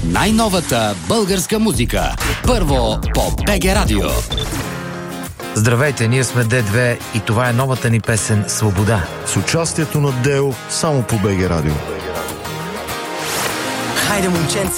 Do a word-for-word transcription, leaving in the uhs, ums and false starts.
най-новата българска музика. Първо по БГ Радио. Здравейте, ние сме Д две и това е новата ни песен «Свобода». С участието на Део само по БГ Радио. Хайде, момченци,